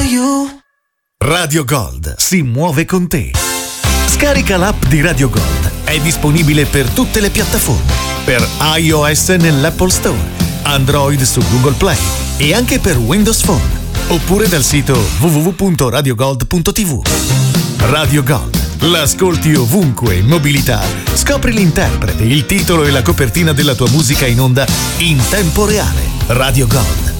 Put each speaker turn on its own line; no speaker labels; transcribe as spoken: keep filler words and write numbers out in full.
you.
Radio Gold si muove con te. Scarica l'app di Radio Gold. È disponibile per tutte le piattaforme. Per iOS nell'Apple Store, Android su Google Play e anche per Windows Phone. Oppure dal sito w w w punto radio gold punto t v. Radio Gold. L'ascolti ovunque in mobilità. Scopri l'interprete, il titolo e la copertina della tua musica in onda in tempo reale. Radio Gold.